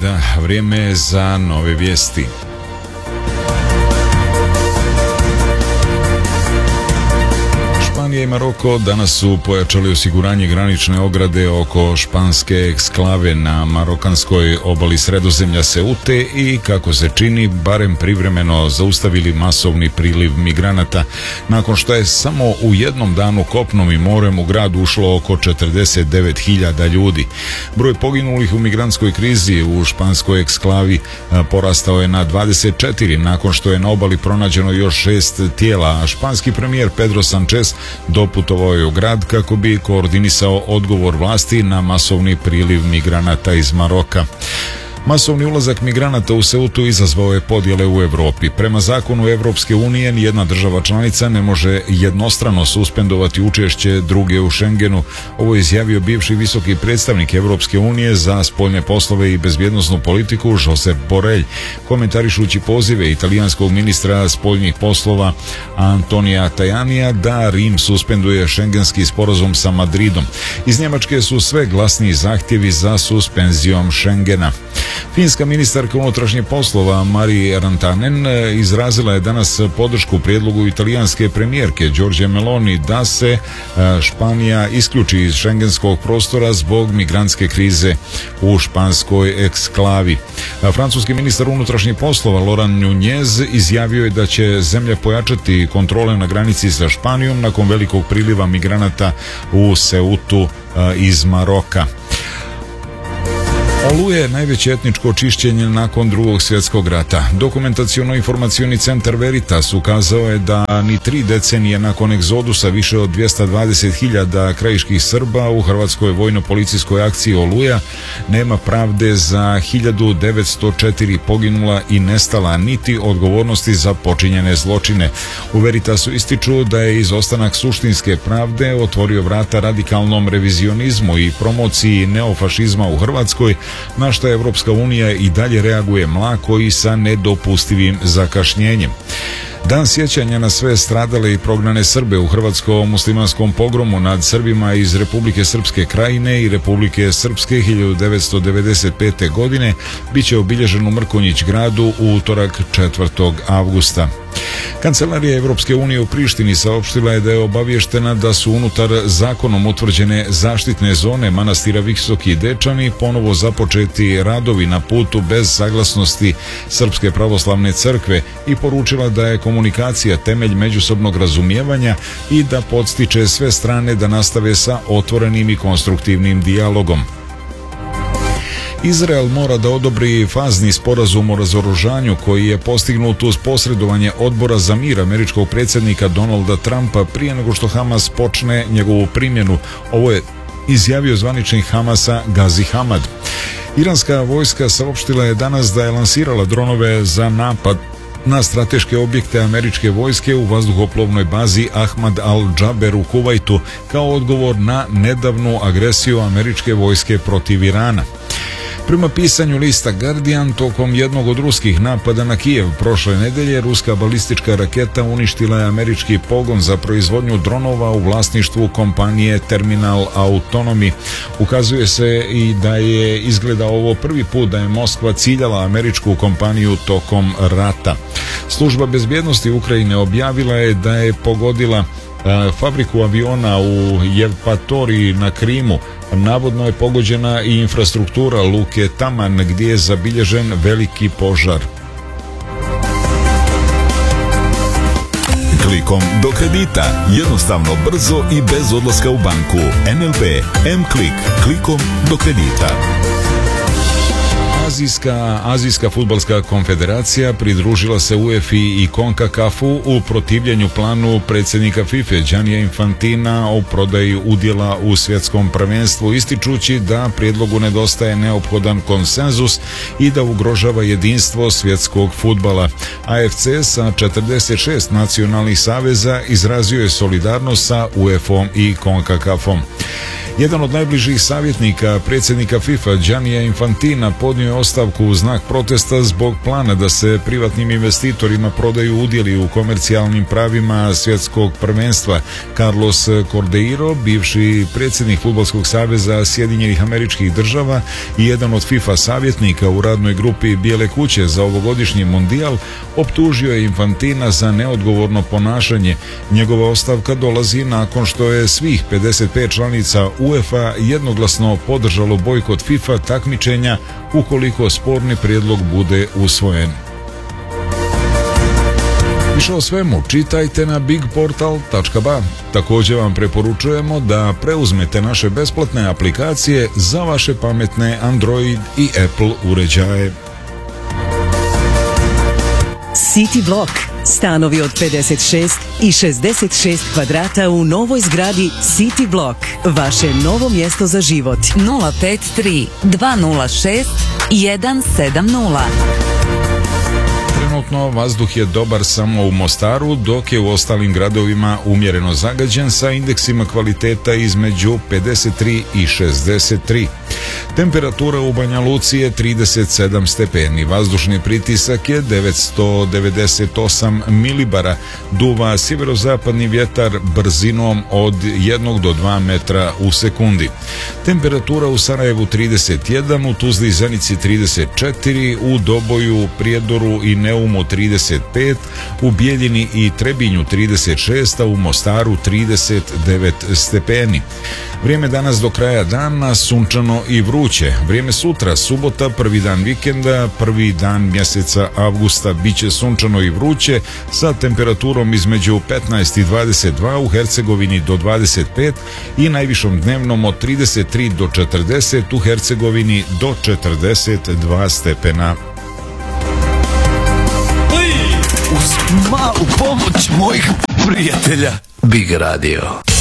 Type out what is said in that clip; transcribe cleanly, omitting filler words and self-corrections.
reda, vrijeme je za nove vijesti. Španija i Maroko danas su pojačali osiguranje granične ograde oko španske eksklave na marokanskoj obali Sredozemlja Seute i, kako se čini, barem privremeno zaustavili masovni priliv migranata nakon što je samo u jednom danu kopnom i morem u grad ušlo oko 49.000 ljudi. Broj poginulih u migrantskoj krizi u španskoj eksklavi porastao je na 24 nakon što je na obali pronađeno još 6 tijela, a španski premijer Pedro Sánchez doputovao je u grad kako bi koordinisao odgovor vlasti na masovni priliv migranata iz Maroka. Masovni ulazak migranata u Seutu izazvao je podjele u Europi. Prema zakonu Europske unije nijedna država članica ne može jednostrano suspendovati učešće druge u Schengenu. Ovo je izjavio bivši visoki predstavnik Europske unije za spoljne poslove i bezbjednosnu politiku Josep Borrell, komentarišući pozive italijanskog ministra spoljnih poslova Antonija Tajanija da Rim suspenduje šengenski sporazum sa Madridom. Iz Njemačke su sve glasniji zahtjevi za suspenzijom Schengena. Finska ministarka unutrašnjih poslova Mari Rantanen izrazila je danas podršku prijedlogu italijanske premijerke Giorgie Meloni da se Španija isključi iz šengenskog prostora zbog migrantske krize u španskoj eksklavi. Francuski ministar unutrašnjih poslova Laurent Nunez izjavio je da će zemlja pojačati kontrole na granici sa Španijom nakon velikog priliva migranata u Seutu iz Maroka. Oluja je najveće etničko čišćenje nakon Drugog svjetskog rata. Dokumentaciono-informacioni centar Veritas ukazao je da ni 3 decenije nakon egzodusa više od 220.000 krajiških Srba u hrvatskoj vojno-policijskoj akciji Oluja nema pravde za 1904 poginula i nestala, niti odgovornosti za počinjene zločine. U Veritasu ističu da je izostanak suštinske pravde otvorio vrata radikalnom revizionizmu i promociji neofašizma u Hrvatskoj, na što Evropska unija i dalje reaguje mlako i sa nedopustivim zakašnjenjem. Dan sjećanja na sve stradale i prognane Srbe u hrvatsko-muslimanskom pogromu nad Srbima iz Republike Srpske Krajine i Republike Srpske 1995. godine bit će obilježen u Mrkonjić gradu u utorak 4. avgusta. Kancelarija Evropske unije u Prištini saopštila je da je obavještena da su unutar zakonom utvrđene zaštitne zone manastira Visoki Dečani ponovo započeti radovi na putu bez saglasnosti Srpske pravoslavne crkve i poručila da je komunikacija temelj međusobnog razumijevanja i da podstiče sve strane da nastave sa otvorenim i konstruktivnim dijalogom. Izrael mora da odobri fazni sporazum o razoružanju koji je postignut uz posredovanje Odbora za mir američkog predsjednika Donalda Trumpa prije nego što Hamas počne njegovu primjenu. Ovo je izjavio zvaničnik Hamasa Gazi Hamad. Iranska vojska saopštila je danas da je lansirala dronove za napad na strateške objekte američke vojske u vazduhoplovnoj bazi Ahmad al-Džaber u Kuvajtu kao odgovor na nedavnu agresiju američke vojske protiv Irana. Prema pisanju lista Guardian, tokom jednog od ruskih napada na Kijev prošle nedelje, ruska balistička raketa uništila je američki pogon za proizvodnju dronova u vlasništvu kompanije Terminal Autonomy. Ukazuje se i da je izgleda ovo prvi put da je Moskva ciljala američku kompaniju tokom rata. Služba bezbjednosti Ukrajine objavila je da je pogodila fabriku aviona u Jevpatoriji na Krimu. Navodno je pogođena i infrastruktura luke Taman gdje je zabilježen veliki požar. Klikom do kredita. Jednostavno, brzo i bez odlaska u banku. NLB M-Klik. Klikom do kredita. Azijska fudbalska konfederacija pridružila se UEFA i CONCACAF-u u protivljenju planu predsjednika FIFA Giannija Infantina o prodaji udjela u svjetskom prvenstvu, ističući da prijedlogu nedostaje neophodan konsenzus i da ugrožava jedinstvo svjetskog fudbala. AFC sa 46 nacionalnih saveza izrazio je solidarnost sa UEFA-om i CONCACAF-om. Jedan od najbližih savjetnika predsjednika FIFA Giannija Infantina podnio je ostavku u znak protesta zbog plana da se privatnim investitorima prodaju udjeli u komercijalnim pravima svjetskog prvenstva. Carlos Cordeiro, bivši predsjednik Fudbalskog saveza Sjedinjenih Američkih Država i jedan od FIFA savjetnika u radnoj grupi Bijele kuće za ovogodišnji mondijal, optužio je Infantina za neodgovorno ponašanje. Njegova ostavka dolazi nakon što je svih 55 članica UEFA jednoglasno podržalo bojkot FIFA takmičenja ukoliko sporni prijedlog bude usvojen. Više o svemu čitajte na bigportal.ba. Također vam preporučujemo da preuzmete naše besplatne aplikacije za vaše pametne Android i Apple uređaje. City Block. Stanovi od 56 i 66 kvadrata u novoj zgradi City Block. Vaše novo mjesto za život. 053 206 170. Trenutno vazduh je dobar samo u Mostaru, dok je u ostalim gradovima umjereno zagađen sa indeksima kvaliteta između 53 i 63. Temperatura u Banja Luci je 37 stepeni, vazdušni pritisak je 998 milibara, duva sjeverozapadni vjetar brzinom od 1 do 2 metra u sekundi. Temperatura u Sarajevu 31, u Tuzli i Zenici 34, u Doboju, Prijedoru i Neumu 35, u Bijeljini i Trebinju 36, a u Mostaru 39 stepeni. Vrijeme danas do kraja dana sunčano i vruće. Vrijeme sutra, subota, prvi dan vikenda, prvi dan mjeseca avgusta, bit će sunčano i vruće sa temperaturom između 15 i 22, u Hercegovini do 25 i najvišom dnevnom od 33 do 40, u Hercegovini do 42 stepena. Uz malu pomoć mojih prijatelja Big Radio.